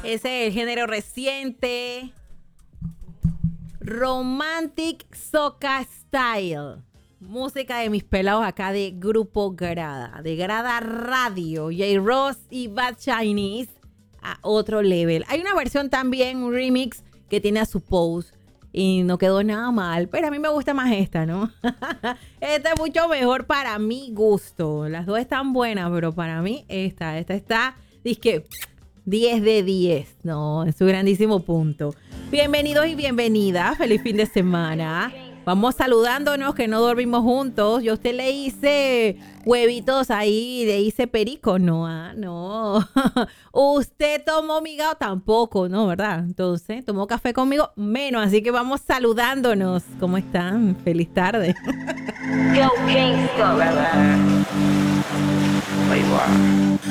Ese es el género reciente. Romantic Soca Style. Música de mis pelados acá de Grupo Grada. De Grada Radio. J. Ross y Bad Chinese a otro level. Hay una versión también, un remix que tiene a su Pose. Y no quedó nada mal. Pero a mí me gusta más esta, ¿no? Esta es mucho mejor para mi gusto. Las dos están buenas, pero para mí esta está, dizque 10 de 10. No, es su grandísimo punto. Bienvenidos y bienvenidas. Feliz fin de semana. Vamos saludándonos que no dormimos juntos. Yo a usted le hice huevitos ahí, le hice perico. No, no. Usted tomó migao tampoco, ¿no? ¿Verdad? Entonces, tomó café conmigo menos. Así que vamos saludándonos. ¿Cómo están? Feliz tarde. Go Kingston.